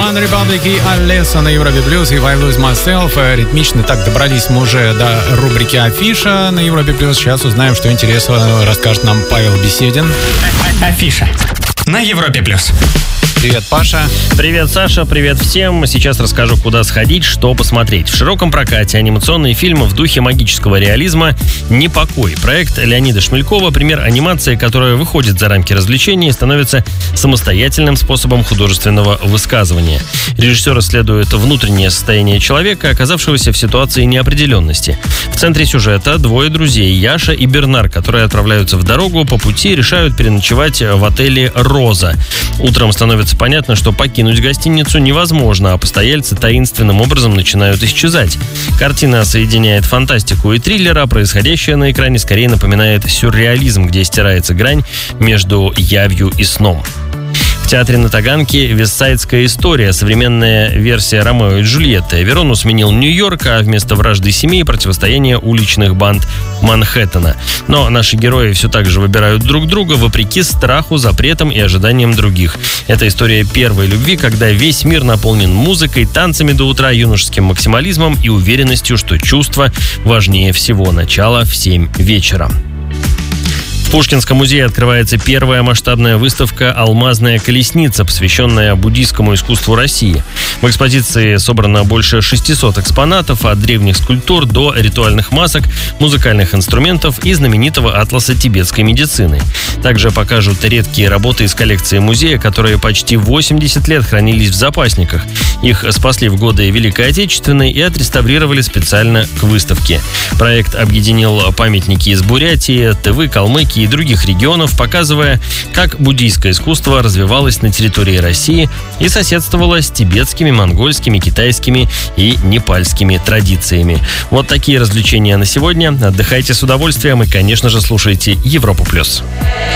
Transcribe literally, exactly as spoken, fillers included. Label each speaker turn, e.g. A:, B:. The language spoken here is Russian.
A: One Republic и Алеса на Европе Плюс и I Lose Myself. Ритмично так добрались мы уже до рубрики «Афиша» на Европе Плюс. Сейчас узнаем, что интересного расскажет нам Павел Беседин.
B: Афиша на Европе Плюс.
A: Привет, Паша.
C: Привет, Саша. Привет всем. Сейчас расскажу, куда сходить, что посмотреть. В широком прокате анимационный фильм в духе магического реализма «Непокой». Проект Леонида Шмелькова – пример анимации, которая выходит за рамки развлечений и становится самостоятельным способом художественного высказывания. Режиссер исследует внутреннее состояние человека, оказавшегося в ситуации неопределенности. В центре сюжета двое друзей – Яша и Бернар, которые отправляются в дорогу, по пути решают переночевать в отеле «Роза». Утром становится понятно, что покинуть гостиницу невозможно, а постояльцы таинственным образом начинают исчезать. Картина соединяет фантастику и триллер, а происходящее на экране скорее напоминает сюрреализм, где стирается грань между явью и сном. В театре на Таганке «Вестсайдская история», современная версия «Ромео и Джульетты». Верону сменил Нью-Йорк, а вместо вражды семей – противостояние уличных банд Манхэттена. Но наши герои все так же выбирают друг друга, вопреки страху, запретам и ожиданиям других. Это история первой любви, когда весь мир наполнен музыкой, танцами до утра, юношеским максимализмом и уверенностью, что чувство важнее всего. Начало в семь вечера. В Пушкинском музее открывается первая масштабная выставка «Алмазная колесница», посвященная буддийскому искусству России. В экспозиции собрано больше шестисот экспонатов, от древних скульптур до ритуальных масок, музыкальных инструментов и знаменитого атласа тибетской медицины. Также покажут редкие работы из коллекции музея, которые почти восемьдесят лет хранились в запасниках. Их спасли в годы Великой Отечественной и отреставрировали специально к выставке. Проект объединил памятники из Бурятии, Тывы, Калмыкии и других регионов, показывая, как буддийское искусство развивалось на территории России и соседствовало с тибетскими, монгольскими, китайскими и непальскими традициями. Вот такие развлечения на сегодня. Отдыхайте с удовольствием и, конечно же, слушайте Европу+.